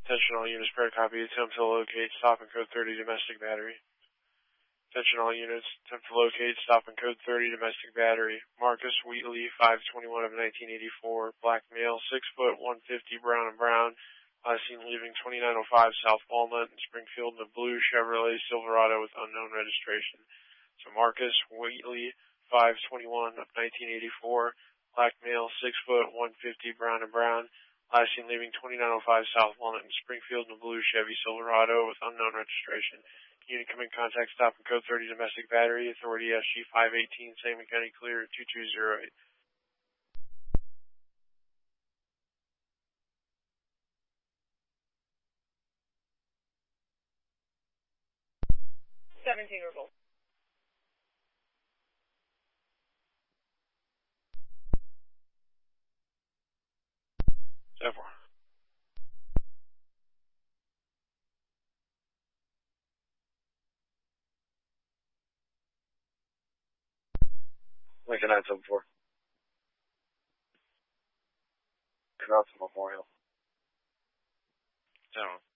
Attention all units, prayer copy, attempt to locate, stop and code 30 domestic battery. Attention all units, attempt to locate, stop and code 30 domestic battery. Marcus Wheatley, 521 of 1984, black male, 6 foot, 150, brown and brown. Last seen leaving 2905 South Walnut in Springfield in a blue Chevrolet Silverado with unknown registration. So Marcus Wheatley, 521 of 1984, black male, 6 foot, 150, brown and brown. Last seen leaving 2905 South Walnut in Springfield in a blue Chevy Silverado with unknown registration. Unit come in contact, stop and code 30 domestic battery. Authority SG 518, Sangamon County clear 2208. Revolt. 7-4. Lincoln 974. Canasta Memorial. 7-1.